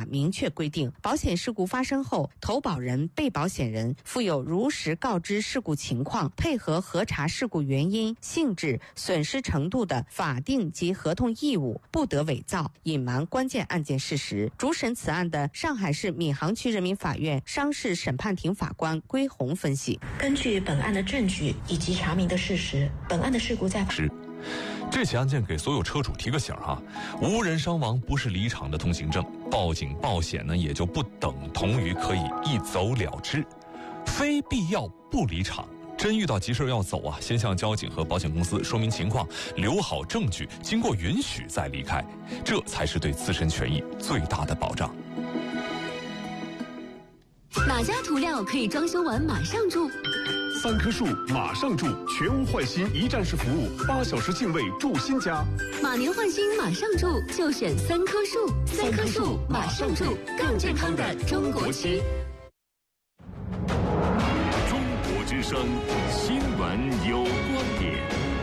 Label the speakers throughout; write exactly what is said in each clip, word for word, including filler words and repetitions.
Speaker 1: 明确规定，保险事故发生后，投保人、被保险人负有如实告知事故情况、配合核查事故原因、性质、损失程度的法定及合同义务，不得伪造、隐瞒关键案件事实。主审此案的上海市闵行区人民法院商事审判庭法官归红分析，
Speaker 2: 根据本案的证据以及查明的事实，本案的事故在
Speaker 3: 是这起案件给所有车主提个醒哈，无人伤亡不是离场的通行证，报警报险呢也就不等同于可以一走了之，非必要不离场。真遇到急事要走啊，先向交警和保险公司说明情况，留好证据，经过允许再离开，这才是对自身权益最大的保障。
Speaker 4: 哪家涂料可以装修完马上住？
Speaker 5: 三棵树马上住，全屋换新一站式服务，八小时净位住新家。
Speaker 4: 马年换新马上住，就选三棵树。三棵树马上住，更健康的中国区。
Speaker 5: 中国之声新闻有观点，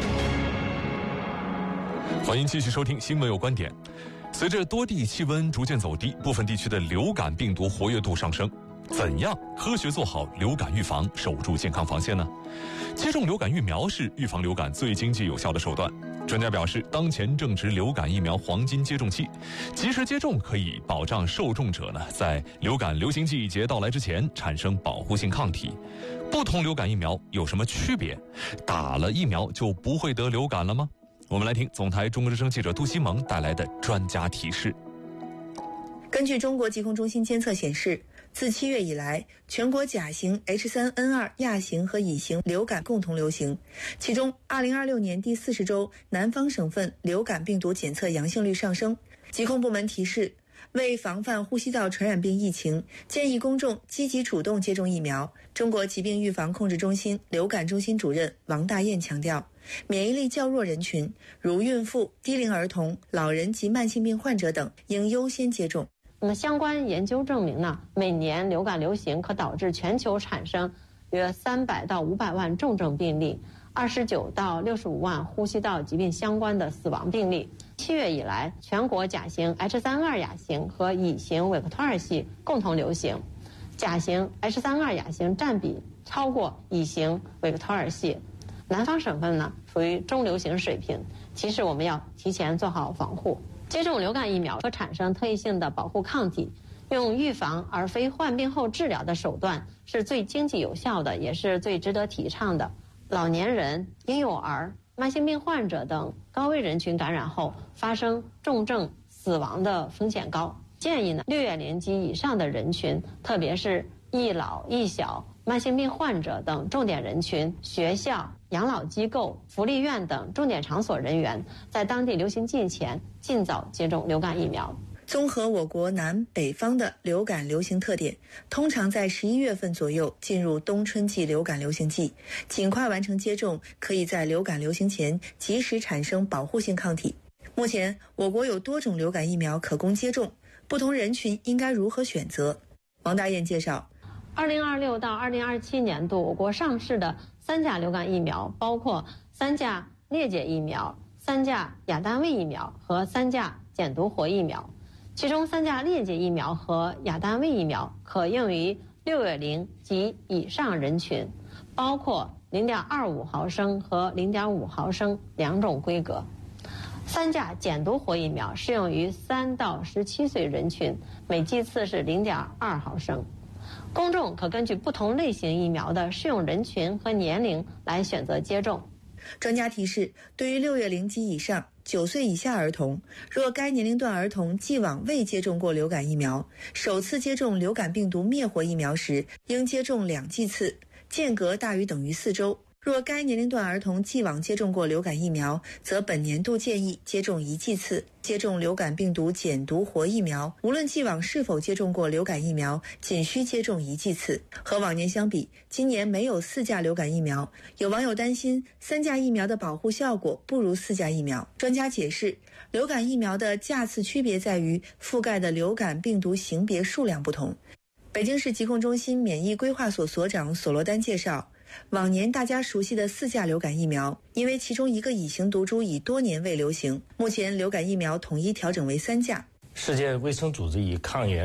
Speaker 3: 欢迎继续收听新闻有观点。随着多地气温逐渐走低，部分地区的流感病毒活跃度上升。怎样科学做好流感预防，守住健康防线呢？接种流感疫苗是预防流感最经济有效的手段。专家表示，当前正值流感疫苗黄金接种期，及时接种可以保障受众者呢在流感流行季节到来之前产生保护性抗体。不同流感疫苗有什么区别？打了疫苗就不会得流感了吗？我们来听总台中国之声记者杜西蒙带来的专家提示。
Speaker 6: 根据中国疾控中心监测显示，自七月以来，全国甲型、H 三N 二 亚型和乙型流感共同流行。其中，二零二六年第四十周，南方省份流感病毒检测阳性率上升。疾控部门提示，为防范呼吸道传染病疫情，建议公众积极主动接种疫苗。中国疾病预防控制中心流感中心主任王大燕强调，免疫力较弱人群，如孕妇、低龄儿童、老人及慢性病患者等，应优先接种。
Speaker 7: 那么相关研究证明呢，每年流感流行可导致全球产生约三百到五百万重症病例，二十九到六十五万呼吸道疾病相关的死亡病例。七月以来，全国甲型 H 三 二 亚型和乙型韦克托尔系共同流行，甲型 H 三 二 亚型占比超过乙型韦克托尔系。南方省份呢属于中流行水平，其实我们要提前做好防护。接种流感疫苗可产生特异性的保护抗体，用预防而非患病后治疗的手段是最经济有效的，也是最值得提倡的。老年人、婴幼儿、慢性病患者等高危人群感染后发生重症死亡的风险高，建议呢六月龄及以上的人群，特别是易老易小、慢性病患者等重点人群、学校、养老机构、福利院等重点场所人员，在当地流行季前尽早接种流感疫苗。
Speaker 6: 综合我国南北方的流感流行特点，通常在十一月份左右进入冬春季流感流行季，尽快完成接种，可以在流感流行前及时产生保护性抗体。目前，我国有多种流感疫苗可供接种，不同人群应该如何选择？王大燕介绍，
Speaker 7: 二零二六到二零二七年度，我国上市的三价流感疫苗包括三价裂解疫苗、三价亚单位疫苗和三价减毒活疫苗。其中三价裂解疫苗和亚单位疫苗可用于六月龄及以上人群，包括 零点二五毫升和 零点五毫升两种规格。三价减毒活疫苗适用于三到十七岁人群，每剂次是 零点二毫升。公众可根据不同类型疫苗的适用人群和年龄来选择接种。
Speaker 6: 专家提示，对于六月龄及以上、九岁以下儿童，若该年龄段儿童既往未接种过流感疫苗，首次接种流感病毒灭活疫苗时，应接种两剂次，间隔大于等于四周。若该年龄段儿童既往接种过流感疫苗，则本年度建议接种一剂次。接种流感病毒减毒活疫苗，无论既往是否接种过流感疫苗，仅需接种一剂次。和往年相比，今年没有四价流感疫苗，有网友担心三价疫苗的保护效果不如四价疫苗。专家解释，流感疫苗的价次区别在于覆盖的流感病毒型别数量不同。北京市疾控中心免疫规划所所长索罗丹介绍，往年大家熟悉的四价流感疫苗，因为其中一个乙型毒株已多年未流行，目前流感疫苗统一调整为三价。
Speaker 8: 世界卫生组织以抗原